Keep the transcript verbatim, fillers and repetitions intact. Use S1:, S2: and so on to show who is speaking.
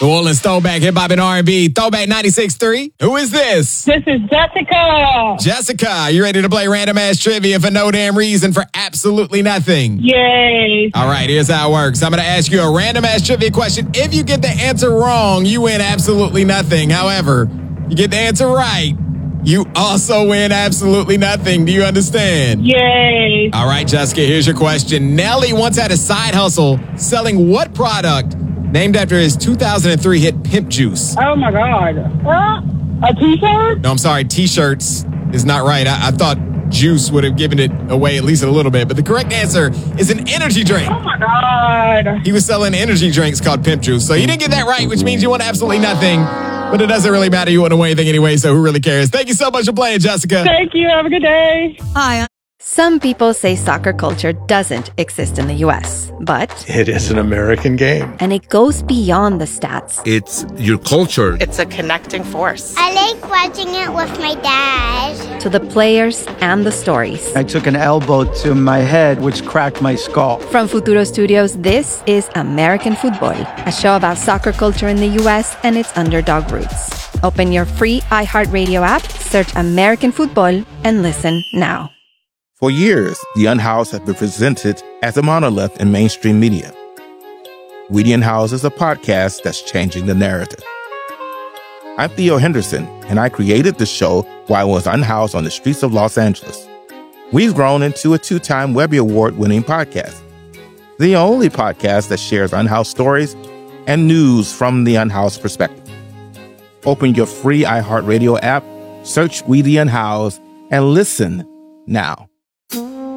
S1: New Orleans Throwback, Hip Hop and R and B, Throwback ninety-six point three. Who is this?
S2: This is Jessica.
S1: Jessica, you ready to play random ass trivia for no damn reason for absolutely nothing?
S2: Yay.
S1: All right, here's how it works. I'm going to ask you a random ass trivia question. If you get the answer wrong, you win absolutely nothing. However, you get the answer right, you also win absolutely nothing. Do you understand?
S2: Yay.
S1: All right, Jessica, here's your question. Nelly once had a side hustle selling what product named after his two thousand three hit Pimp Juice?
S2: Oh, my God. Uh, a T-shirt?
S1: No, I'm sorry. T-shirts is not right. I, I thought Juice would have given it away at least a little bit. But the correct answer is an energy drink.
S2: Oh, my God.
S1: He was selling energy drinks called Pimp Juice. So you didn't get that right, which means you won absolutely nothing. But it doesn't really matter. You wouldn't win anything anyway, so who really cares? Thank you so much for playing, Jessica.
S2: Thank you. Have a good day.
S3: Hi. Some people say soccer culture doesn't exist in the U S, but
S4: it is an American game.
S3: And it goes beyond the stats.
S5: It's your culture.
S6: It's a connecting force.
S7: I like watching it with my dad.
S3: To the players and the stories.
S8: I took an elbow to my head, which cracked my skull.
S3: From Futuro Studios, this is American Football, a show about soccer culture in the U S and its underdog roots. Open your free iHeartRadio app, search American Football, and listen now.
S5: For years, the Unhoused have been presented as a monolith in mainstream media. We the Unhoused is a podcast that's changing the narrative. I'm Theo Henderson, and I created the show while I was unhoused on the streets of Los Angeles. We've grown into a two-time Webby Award-winning podcast, the only podcast that shares unhoused stories and news from the unhoused perspective. Open your free iHeartRadio app, search We the Unhoused, and listen now.